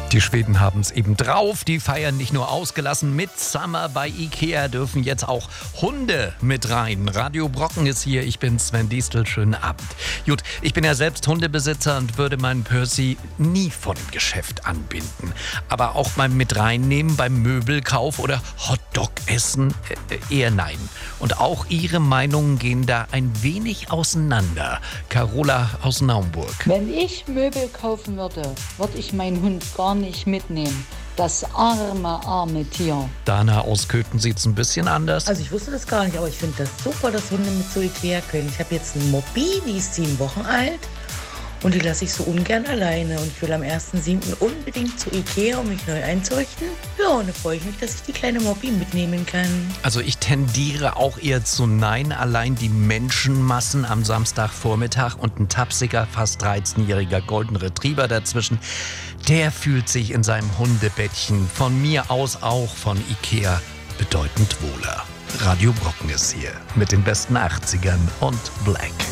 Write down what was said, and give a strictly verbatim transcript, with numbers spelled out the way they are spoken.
Die Schweden haben es eben drauf. Die feiern nicht nur ausgelassen. Midsummer bei Ikea dürfen jetzt auch Hunde mit rein. Radio Brocken ist hier. Ich bin Sven Diestel. Schönen Abend. Gut, ich bin ja selbst Hundebesitzer und würde meinen Percy nie vor dem Geschäft anbinden. Aber auch beim mit reinnehmen, beim Möbelkauf oder Hotdog-Essen äh, eher nein. Und auch Ihre Meinungen gehen da ein wenig auseinander. Carola aus Naumburg. Wenn ich Möbel kaufen würde, würde ich meinen Hund gar nicht mitnehmen. Das arme, arme Tier. Dana aus Köthen sieht es ein bisschen anders. Also ich wusste das gar nicht, aber ich finde das super, dass Hunde mit zu Ikea können. Ich habe jetzt einen Moppy, die ist sieben Wochen alt. Und die lasse ich so ungern alleine. Und ich will am ersten siebten unbedingt zu Ikea, um mich neu einzurichten. Ja, und da freue ich mich, dass ich die kleine Moppy mitnehmen kann. Also ich tendiere auch eher zu nein. Allein die Menschenmassen am Samstagvormittag und ein tapsiger, fast dreizehnjähriger Golden Retriever dazwischen. Der fühlt sich in seinem Hundebettchen von mir aus auch von Ikea bedeutend wohler. Radio Brocken ist hier mit den besten achtzigern und Black.